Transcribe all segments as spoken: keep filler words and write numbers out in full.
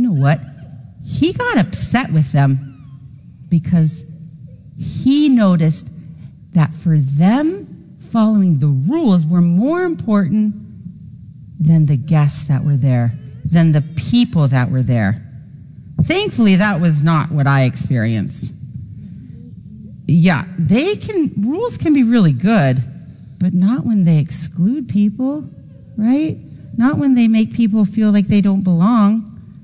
know what? He got upset with them because he noticed that for them, following the rules were more important than the guests that were there, than the people that were there. Thankfully, that was not what I experienced. Yeah, they can, rules can be really good, but not when they exclude people, right? Not when they make people feel like they don't belong.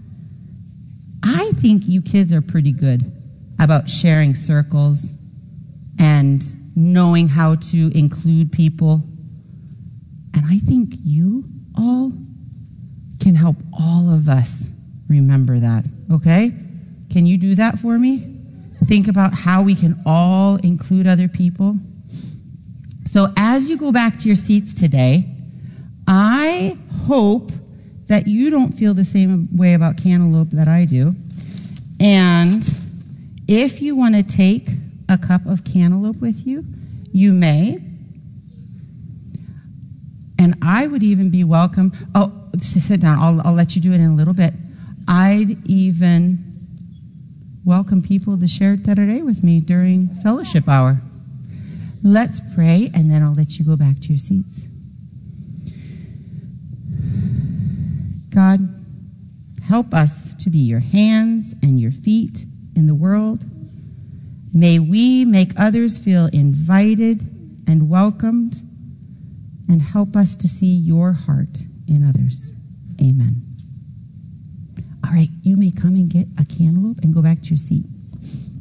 I think you kids are pretty good about sharing circles and knowing how to include people. And I think you all can help all of us remember that, okay? Can you do that for me? Think about how we can all include other people. So as you go back to your seats today, I hope that you don't feel the same way about cantaloupe that I do. And if you want to take a cup of cantaloupe with you, you may. And I would even be welcome. Oh, sit down. I'll, I'll let you do it in a little bit. I'd even welcome people to share Tereré with me during fellowship hour. Let's pray, and then I'll let you go back to your seats. God, help us to be your hands and your feet in the world. May we make others feel invited and welcomed, and help us to see your heart in others. Amen. All right, you may come and get a cantaloupe and go back to your seat.